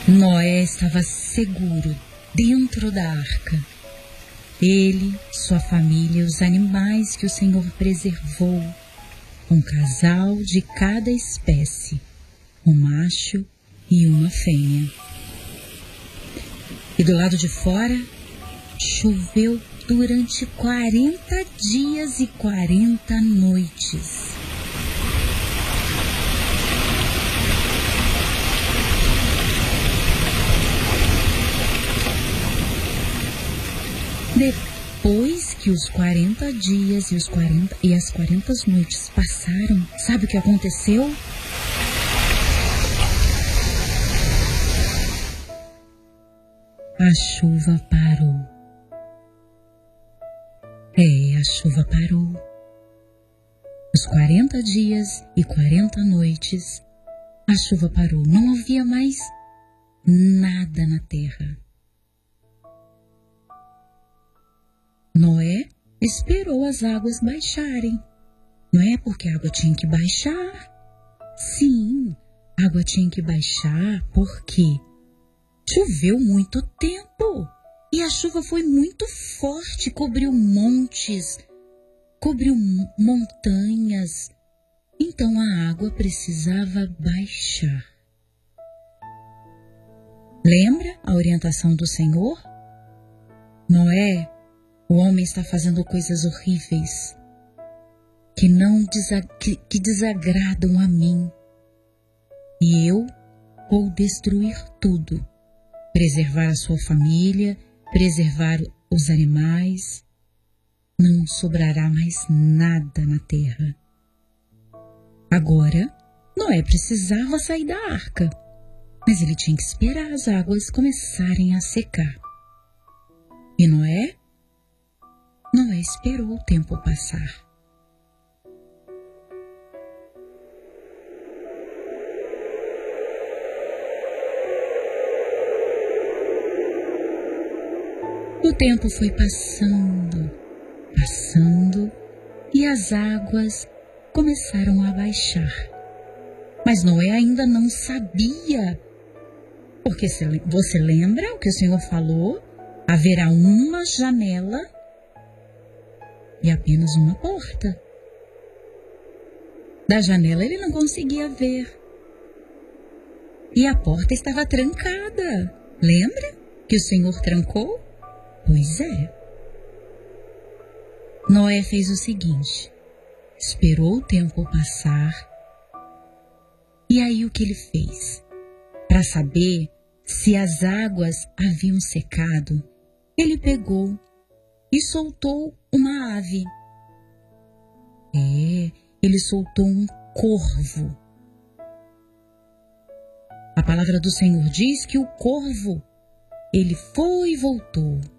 Noé estava seguro dentro da arca. Ele, sua família e os animais que o Senhor preservou, um casal de cada espécie, um macho e uma fêmea. E do lado de fora, choveu durante 40 dias e 40 noites. Depois que os 40 dias e as 40 noites passaram, sabe o que aconteceu? A chuva parou. A chuva parou. Os 40 dias e 40 noites, a chuva parou. Não havia mais nada na terra. Noé esperou as águas baixarem. Não é porque a água tinha que baixar. Sim, a água tinha que baixar porque choveu muito tempo. E a chuva foi muito forte, cobriu montes, cobriu montanhas. Então a água precisava baixar. Lembra a orientação do Senhor? Noé, o homem está fazendo coisas horríveis que desagradam a mim. E eu vou destruir tudo. Preservar a sua família, preservar os animais. Não sobrará mais nada na terra. Agora, Noé precisava sair da arca, mas ele tinha que esperar as águas começarem a secar. E Noé esperou o tempo passar. O tempo foi passando, e as águas começaram a baixar. Mas Noé ainda não sabia, porque você lembra o que o Senhor falou? Haverá uma janela e apenas uma porta. Da janela ele não conseguia ver. E a porta estava trancada. Lembra que o Senhor trancou? Pois é. Noé fez o seguinte: esperou o tempo passar. E aí o que ele fez? Para saber se as águas haviam secado, ele pegou e soltou uma ave. Ele soltou um corvo. A palavra do Senhor diz que o corvo, ele foi e voltou.